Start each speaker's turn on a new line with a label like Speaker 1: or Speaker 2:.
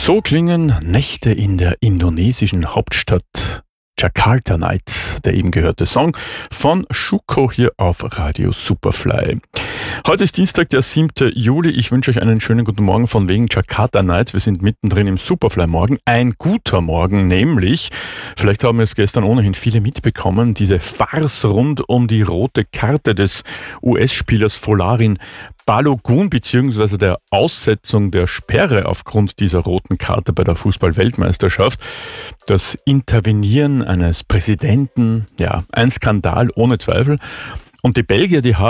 Speaker 1: So klingen Nächte in der indonesischen Hauptstadt Jakarta Nights, der eben gehörte Song von Schuko hier auf Radio Superfly. Heute ist Dienstag, der 7. Juli. Ich wünsche euch einen schönen guten Morgen von wegen Jakarta Nights. Wir sind mittendrin im Superfly-Morgen. Ein guter Morgen, nämlich, vielleicht haben es gestern ohnehin viele mitbekommen, diese Farce rund um die rote Karte des US-Spielers Folarin Balogun bzw. der Aussetzung der Sperre aufgrund dieser roten Karte bei der Fußball-Weltmeisterschaft. Das Intervenieren eines Präsidenten, ja, ein Skandal ohne Zweifel. Und die Belgier, die haben